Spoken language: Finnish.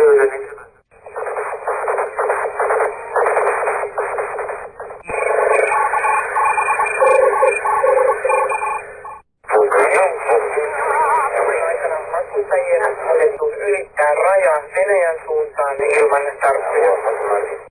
Matkustajien on otettu ylittää raja Venäjän suuntaan ilman tarkkoja.